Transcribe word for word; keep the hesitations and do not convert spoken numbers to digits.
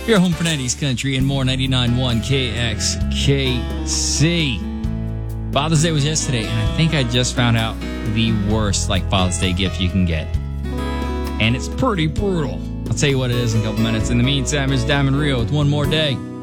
Your home for nineties country and more. Ninety-nine point one K X K C. Father's Day was yesterday, and I think I just found out the worst like Father's Day gift you can get, and it's pretty brutal. I'll tell you what it is in a couple minutes. In the meantime, it's Diamond Rio with One More Day.